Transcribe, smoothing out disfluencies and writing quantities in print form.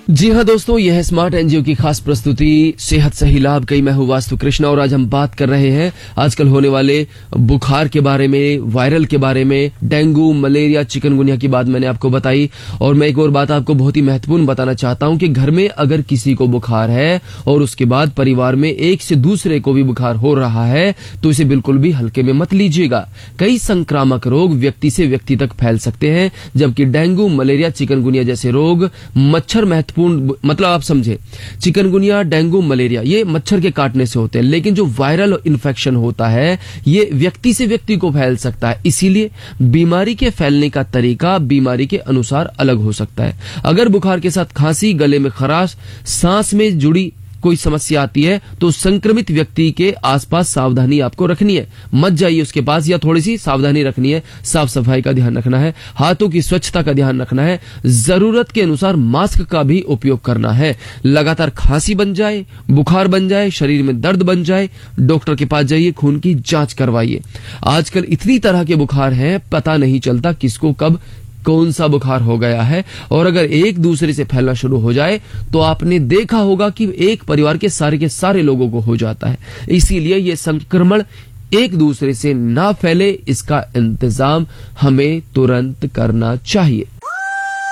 जी हाँ दोस्तों, यह है स्मार्ट एनजीओ की खास प्रस्तुति सेहत सही लाभ कई। मैं हूँ वास्तु कृष्णा और आज हम बात कर रहे हैं आजकल होने वाले बुखार के बारे में, वायरल के बारे में। डेंगू, मलेरिया, चिकनगुनिया की बात मैंने आपको बताई और मैं एक और बात आपको बहुत ही महत्वपूर्ण बताना चाहता हूँ कि घर में अगर किसी को बुखार है और उसके बाद परिवार में एक से दूसरे को भी बुखार हो रहा है तो इसे बिल्कुल भी हल्के में मत लीजिएगा। कई संक्रामक रोग व्यक्ति से व्यक्ति तक फैल सकते हैं, जबकि डेंगू, मलेरिया, चिकनगुनिया जैसे रोग मच्छर महत्वपूर्ण, मतलब आप समझे, चिकनगुनिया, डेंगू, मलेरिया ये मच्छर के काटने से होते हैं, लेकिन जो वायरल इन्फेक्शन होता है ये व्यक्ति से व्यक्ति को फैल सकता है। इसीलिए बीमारी के फैलने का तरीका बीमारी के अनुसार अलग हो सकता है। अगर बुखार के साथ खांसी, गले में खराश, सांस में जुड़ी कोई समस्या आती है तो संक्रमित व्यक्ति के आसपास सावधानी आपको रखनी है। मत जाइए उसके पास, या थोड़ी सी सावधानी रखनी है। साफ सफाई का ध्यान रखना है, हाथों की स्वच्छता का ध्यान रखना है, जरूरत के अनुसार मास्क का भी उपयोग करना है। लगातार खांसी बन जाए, बुखार बन जाए, शरीर में दर्द बन जाए, डॉक्टर के पास जाइए, खून की जांच करवाइए। आजकल इतनी तरह के बुखार हैं, पता नहीं चलता किसको कब कौन सा बुखार हो गया है। और अगर एक दूसरे से फैलना शुरू हो जाए तो आपने देखा होगा कि एक परिवार के सारे लोगों को हो जाता है। इसीलिए ये संक्रमण एक दूसरे से ना फैले, इसका इंतजाम हमें तुरंत करना चाहिए।